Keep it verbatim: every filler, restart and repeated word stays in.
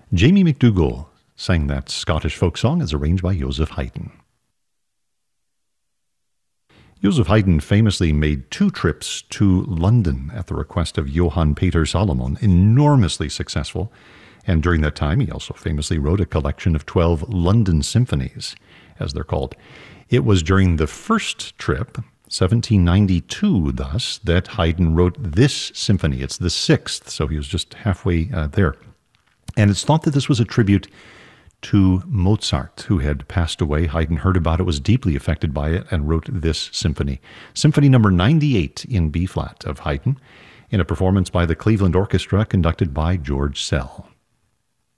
Jamie McDougall sang that Scottish folk song as arranged by Joseph Haydn. Joseph Haydn famously made two trips to London at the request of Johann Peter Salomon, enormously successful, and during that time he also famously wrote a collection of twelve London symphonies, as they're called. It was during the first trip, seventeen ninety-two thus, that Haydn wrote this symphony. It's the sixth, so he was just halfway uh, there. And it's thought that this was a tribute to Mozart, who had passed away. Haydn heard about it, was deeply affected by it, and wrote this symphony. Symphony number ninety-eight in B-flat of Haydn, in a performance by the Cleveland Orchestra conducted by George Szell.